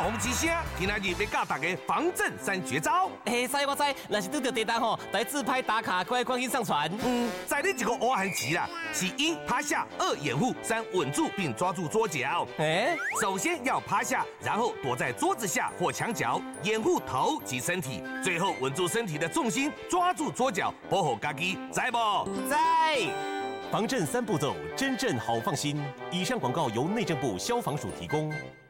红之声，今仔日要教大家防震3绝招。 知我知，若是拄到地震吼，来自拍打卡，快关心上传。 在你这个乌汉棋啦，是1趴下，2掩护，3稳住并抓住桌角。首先要趴下，然后躲在桌子下或墙角，掩护头及身体，最后稳住身体的重心，抓住桌角，保护家己，知不？ 在。 防震3步骤，真正好放心。以上广告由内政部消防署提供。